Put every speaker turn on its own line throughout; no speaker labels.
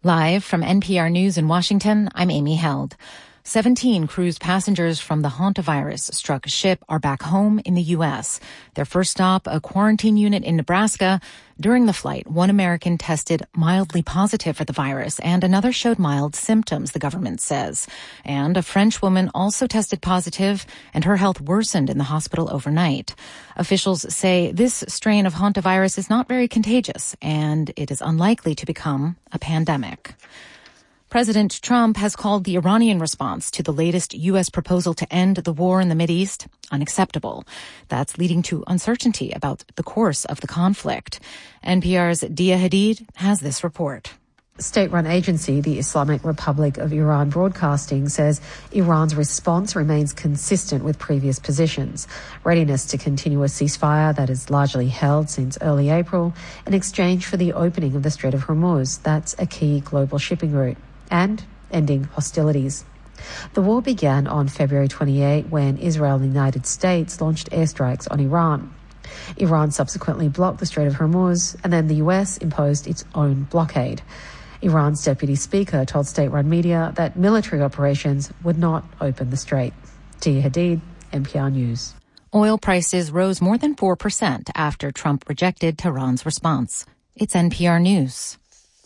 Live from NPR News in Washington, I'm Amy Held. 17 cruise passengers from the hantavirus-struck ship are back home in the U.S. Their first stop, a quarantine unit in Nebraska. During the flight, one American tested mildly positive for the virus, and another showed mild symptoms, the government says. And a French woman also tested positive, and her health worsened in the hospital overnight. Officials say this strain of hantavirus is not very contagious, and it is unlikely to become a pandemic. President Trump has called the Iranian response to the latest U.S. proposal to end the war in the Mideast unacceptable. That's leading to uncertainty about the course of the conflict. NPR's Dia Hadid has this report.
State-run agency, the Islamic Republic of Iran Broadcasting, says Iran's response remains consistent with previous positions. Readiness to continue a ceasefire that is largely held since early April in exchange for the opening of the Strait of Hormuz. That's a key global shipping route. And ending hostilities. The war began on February 28 when Israel and the United States launched airstrikes on Iran. Iran subsequently blocked the Strait of Hormuz, and then the US imposed its own blockade. Iran's deputy speaker told state-run media that military operations would not open the strait. Tia Hadid, NPR News.
Oil prices rose more than 4% after Trump rejected Tehran's response. It's NPR News.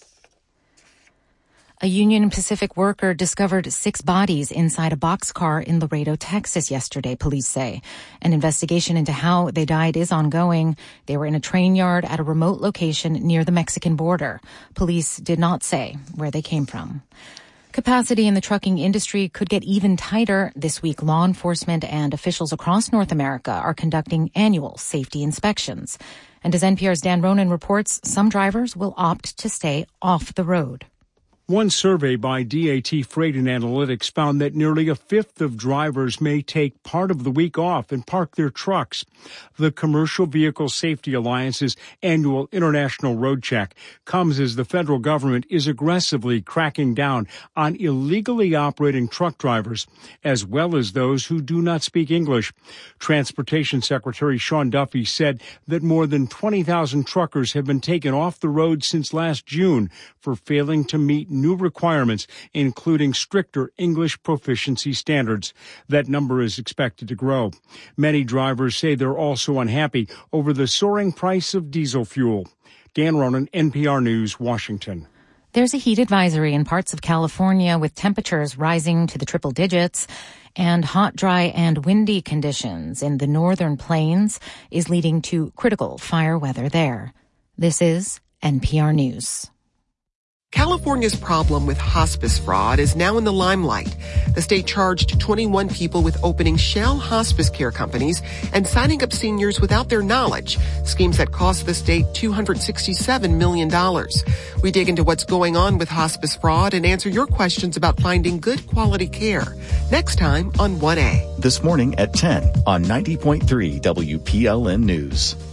A Union Pacific worker discovered 6 bodies inside a boxcar in Laredo, Texas yesterday, police say. An investigation into how they died is ongoing. They were in a train yard at a remote location near the Mexican border. Police did not say where they came from. Capacity in the trucking industry could get even tighter. This week, law enforcement and officials across North America are conducting annual safety inspections. And as NPR's Dan Ronan reports, some drivers will opt to stay off the road.
One survey by DAT Freight and Analytics found that nearly a fifth of drivers may take part of the week off and park their trucks. The Commercial Vehicle Safety Alliance's annual International Road Check comes as the federal government is aggressively cracking down on illegally operating truck drivers, as well as those who do not speak English. Transportation Secretary Sean Duffy said that more than 20,000 truckers have been taken off the road since last June for failing to meet new requirements, including stricter English proficiency standards. That number is expected to grow. Many drivers say they're also unhappy over the soaring price of diesel fuel. Dan Ronan, NPR News, Washington.
There's a heat advisory in parts of California with temperatures rising to the triple digits, and hot, dry, and windy conditions in the northern plains is leading to critical fire weather there. This is NPR News.
California's problem with hospice fraud is now in the limelight. The state charged 21 people with opening shell hospice care companies and signing up seniors without their knowledge, schemes that cost the state $267 million. We dig into what's going on with hospice fraud and answer your questions about finding good quality care. Next time on 1A.
This morning at 10 on 90.3 WPLN News.